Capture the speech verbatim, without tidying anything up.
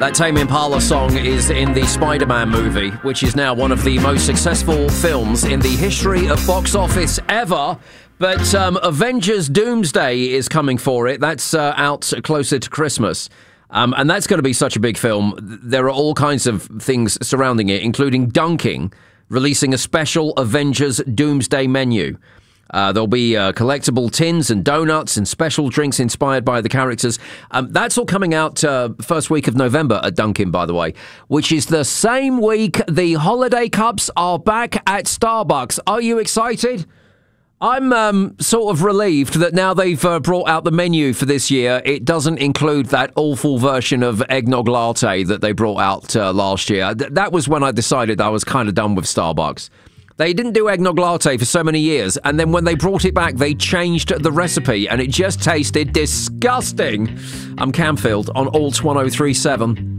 That Tame Impala song is in the Spider-Man movie, which is now one of the most successful films in the history of box office ever. But um, Avengers Doomsday is coming for it. That's uh, out closer to Christmas. Um, and that's going to be such a big film. There are all kinds of things surrounding it, including Dunkin' releasing a special Avengers Doomsday menu. Uh, there'll be uh, collectible tins and donuts and special drinks inspired by the characters. Um, that's all coming out uh, first week of November at Dunkin', by the way, which is the same week the holiday cups are back at Starbucks. Are you excited? I'm um, sort of relieved that now they've uh, brought out the menu for this year, it doesn't include that awful version of eggnog latte that they brought out uh, last year. Th- that was when I decided I was kind of done with Starbucks. They didn't do eggnog latte for so many years, and then when they brought it back, they changed the recipe, and it just tasted disgusting. I'm Camfield on Alt one oh three seven.